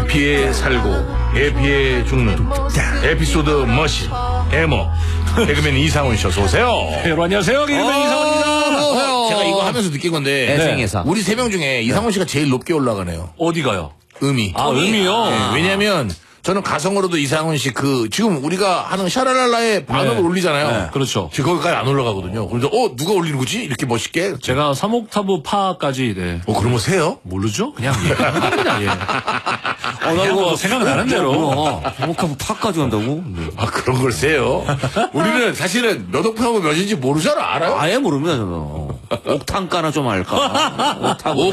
피해 살고 대피해 죽는 에피소드 머신 에모 개그맨 이상훈 씨 어서 오세요. 여러분 안녕하세요. 개그맨 이상훈입니다. 제가 이거 하면서 느낀 건데 애생에서 우리 세 명 중에 이상훈 씨가 제일 높게 올라가네요. 어디가요? 음이. 아, 음이요? 네, 왜냐면 저는 가성으로도 이상훈 씨 지금 우리가 하는 샤랄랄라의 반응을 올리잖아요. 네, 그렇죠. 지금 거기까지 안 올라가거든요. 그래서 누가 올리는 거지? 이렇게 멋있게. 제가 3옥타브 파까지 네. 그러면 세요? 모르죠? 그냥 합니다. 예. 나 그냥 뭐 생각나는 대로. 목하고 파까지 간다고? 아, 그런 걸 세요? 우리는 사실은 몇 옥타브 몇인지 모르잖아. 알아요? 아예 모릅니다, 저는. 옥탄가나 좀 알까?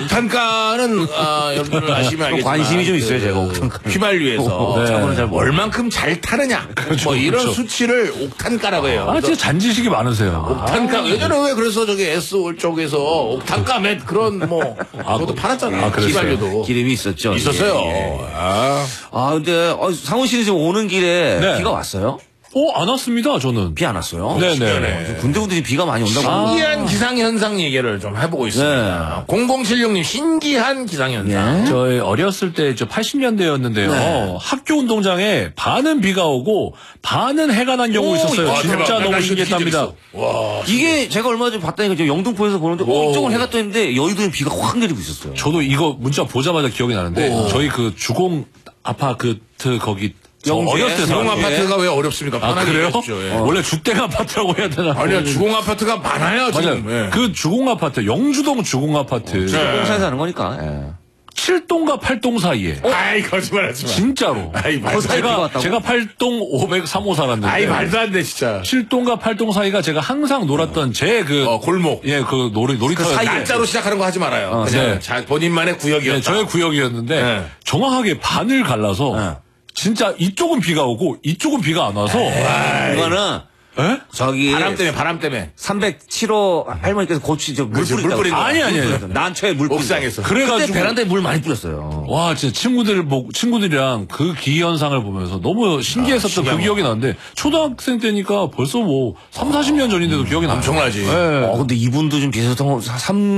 옥탄가는 여러분들 아시면 알겠지만 관심이 좀 있어요, 제가 옥탄가. 휘발유에서 네. 차고는 잘 얼만큼 잘 타느냐 뭐 이런 그렇죠. 수치를 옥탄가라고 해요. 아, 진짜 잔지식이 많으세요. 옥탄가 예전에 왜 그래서 저기 S올 쪽에서 옥탄가 맷 그런 뭐 그것도 팔았잖아요. 그랬어요. 휘발유도 기름이 있었죠. 있었어요. 예. 아, 근데, 상훈 씨는 지금 오는 길에 네. 비가 왔어요? 안 왔습니다, 저는. 비 안 왔어요? 네네. 군데군데 비가 많이 온다고. 신기한 기상현상 얘기를 좀 해보고 있습니다. 0076님 신기한 기상현상. 저희 어렸을 때 80년대였는데요. 학교 운동장에 반은 비가 오고 반은 해가 난 경우 있었어요. 와, 진짜 대박. 나 너무 이거 신기했답니다. 와, 이게 제가 얼마 전에 봤다니까 지금 영등포에서 보는데 이쪽은 해가 떠 있는데 여의도엔 비가 확 내리고 있었어요. 저도 이거 문자 보자마자 기억이 나는데 저희 그 주공 아파트 거기 영주에? 어렸을 때 주공 살았는데. 아파트가 왜 어렵습니까? 아, 편하게 그래요? 얘기하십시오. 예. 원래 주택 아파트라고 해야 되나? 아니요, 주공 아파트가 많아요, 맞아요. 지금. 예. 그 주공 아파트, 영주동 주공 아파트. 공사에서 하는 거니까. 예. 7동과 8동 사이에. 아이, 거짓말하지 마. 진짜로. 아이, 말도 안 돼. 제가 8동 503호 살았는데. 아이, 말도 안 돼, 진짜. 7동과 8동 사이가 제가 항상 놀았던 골목. 예, 그 놀이터. 날짜로 시작하는 거 하지 말아요. 그냥 네. 본인만의 구역이었다. 네, 저의 구역이었는데 네. 정확하게 반을 갈라서 진짜 이쪽은 비가 오고 이쪽은 비가 안 와서. 이거는 에? 저기 바람 때문에. 307호 할머니께서 물 뿌린다고. 뿌린 거. 아니. 난초에 물 뿌린다고. 옥상에서. 그래가지고 그때 베란다에 물 많이 뿌렸어요. 와, 진짜 친구들이랑 그 기현상을 보면서 너무 신기했었던 그 기억이 나는데 초등학생 때니까 벌써 뭐 3, 40년 전인데도 기억이 나요. 엄청나지. 네. 근데 이분도 좀 비슷한 거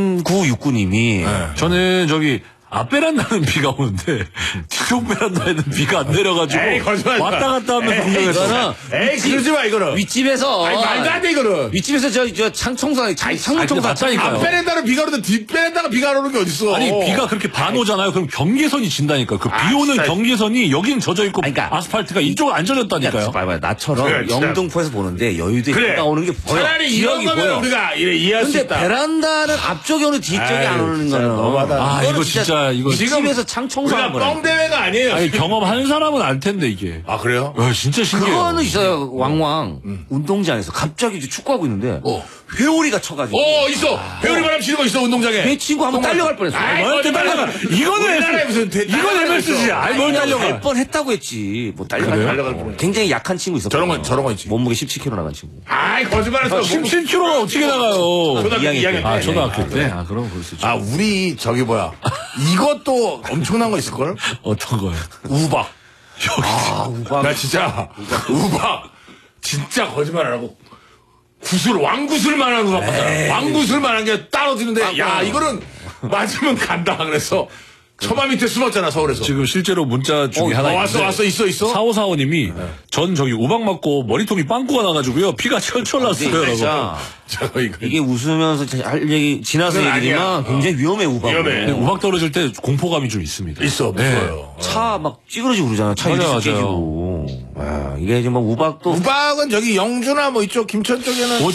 3969님이 저는 저기 앞베란다는 비가 오는데 뒤쪽 베란다에는 비가 안 내려가지고 에이, 거짓말 마. 왔다 갔다 하면 분명했어. 에이, 그러지 마, 이거는. 윗집에서 아니, 말도 안 돼, 이거는. 윗집에서 저 창청소 창문 청소 맞다니까요. 앞 베란다는 비가 오는데 뒷 베란다가 비가 안 오는 게 어딨어. 아니 비가 그렇게 반 오잖아요. 그럼 경계선이 진다니까. 그 비 오는 진짜. 경계선이 여긴 젖어 있고 그러니까. 아스팔트가 이쪽은 안 젖었다니까요. 봐봐요. 나처럼 그래, 진짜. 영등포에서 보는데 여의도에 그래. 비가 오는 게 보여. 차라리 이런 기억이 거면 보여. 우리가 이해할 수 근데 있다. 베란다는 앞쪽에 오는 뒤쪽에 안 오는 진짜 거는 너무하다. 아, 이거는 이거 진짜 이거 집에서 창 청소하는 우리가 거네. 뻥 대회가 아니에요. 아니 경험한 사람은 알 텐데 이게. 아, 그래요? 진짜 신기해요. 그거는 있어요. 왕왕 운동장에서 갑자기 이제 축구하고 있는데 회오리가 쳐가지고 있어. 배우리 바람 치는 거 있어, 운동장에. 내 친구 한번 딸려갈 뻔했어. 아이, 뭘 딸려가. 우리나라에 무슨 이건 MSG. 아이 뭘 딸려가. 갈 뻔했다고 했지. 뭐 달려갈 딸려갈 뻔. 뻔. 굉장히 약한 친구 있었어. 저런 거 있지. 몸무게 17kg 나간 친구. 아이, 거짓말했어. 17kg가 어떻게 나가요? 초등학교 이학년 2학년 때. 아 초등학교 때. 아 그럼 그럴 수 있죠. 우리 이것도 엄청난 거 있을걸? 어떤 거요? 우박. 우박. 나 진짜 우박 진짜 거짓말 안 하고 왕구슬만한 우박 봤잖아. 왕구슬만한 게 떨어지는데 야 이거는 맞으면 간다 그래서 처마 밑에 숨었잖아 서울에서. 지금 실제로 문자 중에 하나 왔어 있어. 4545님이 전 저기 우박 맞고 머리통이 빵꾸가 나가지고요. 피가 철철 났어요. 진짜 저 이거 이게 웃으면서 할 얘기 지나서 그건 얘기지만 아니야. 굉장히 위험해 우박. 위험해. 근데 우박 떨어질 때 공포감이 좀 있습니다. 있어 무서워요. 차 막 찌그러지고 그러잖아. 차 맞아요, 유리수 깨지고. 이게 정말 우박도 우박은 저기 영주나 뭐 이쪽 김천 쪽에는